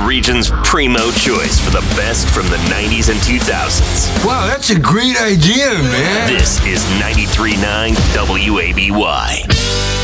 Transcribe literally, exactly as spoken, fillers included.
region's primo choice for the best from the nineties and two thousands. Wow, that's a great idea, man. This is ninety-three point nine W A B Y.